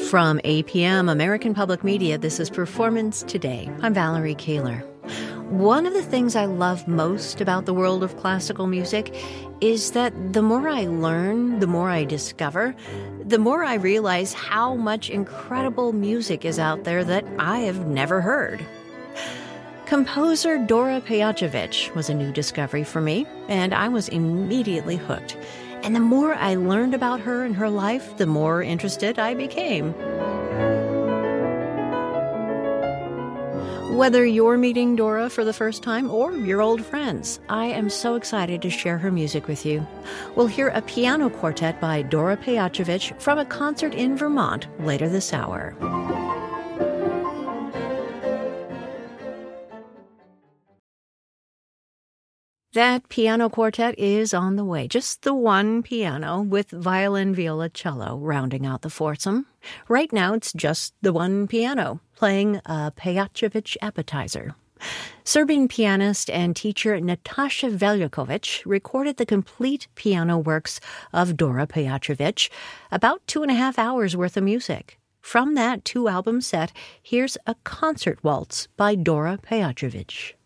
From APM, American Public Media, this is Performance Today. I'm Valerie Kaler. One of the things I love most about the world of classical music is that the more I learn, the more I discover, the more I realize how much incredible music is out there that I have never heard. Composer Dora Pejacevic was a new discovery for me, and I was immediately hooked. And the more I learned about her and her life, the more interested I became. Whether you're meeting Dora for the first time or you're old friends, I am so excited to share her music with you. We'll hear a piano quartet by Dora Pejacevic from a concert in Vermont later this hour. That piano quartet is on the way. Just the one piano with violin, viola, cello rounding out the foursome. Right now, it's just the one piano playing a Pejacevic appetizer. Serbian pianist and teacher Natasha Veljakovic recorded the complete piano works of Dora Pejacevic, about 2.5 hours worth of music. From that 2-album set, here's a concert waltz by Dora Pejacevic.